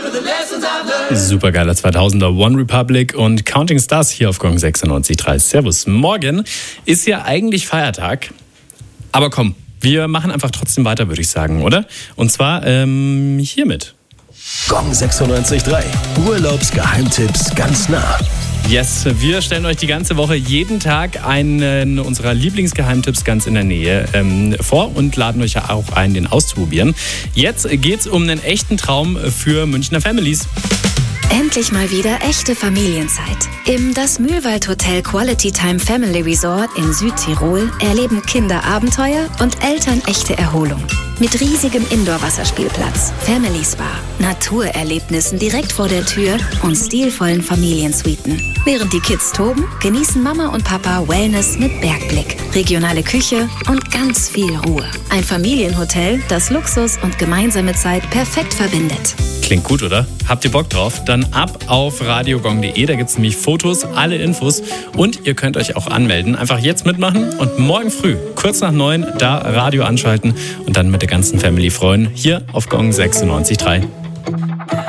Supergeiler 2000er One Republic und Counting Stars hier auf Gong 96.3. Servus. Morgen ist ja eigentlich Feiertag, aber komm, wir machen einfach trotzdem weiter, würde ich sagen, oder? Und zwar hiermit. Gong 96.3. Urlaubsgeheimtipps ganz nah. Yes, wir stellen euch die ganze Woche jeden Tag einen unserer Lieblingsgeheimtipps ganz in der Nähe vor und laden euch ja auch ein, den auszuprobieren. Jetzt geht's um einen echten Traum für Münchner Families. Endlich mal wieder echte Familienzeit. Im Das Mühlwald Hotel Quality Time Family Resort in Südtirol erleben Kinder Abenteuer und Eltern echte Erholung. Mit riesigem Indoor-Wasserspielplatz, Family Spa, Naturerlebnissen direkt vor der Tür und stilvollen Familiensuiten. Während die Kids toben, genießen Mama und Papa Wellness mit Bergblick, regionale Küche und ganz viel Ruhe. Ein Familienhotel, das Luxus und gemeinsame Zeit perfekt verbindet. Klingt gut, oder? Habt ihr Bock drauf? Dann ab auf radiogong.de, da gibt es nämlich Fotos, alle Infos und ihr könnt euch auch anmelden. Einfach jetzt mitmachen und morgen früh, kurz nach 9, da Radio anschalten und dann mit der ganzen Family freuen, hier auf Gong 96.3.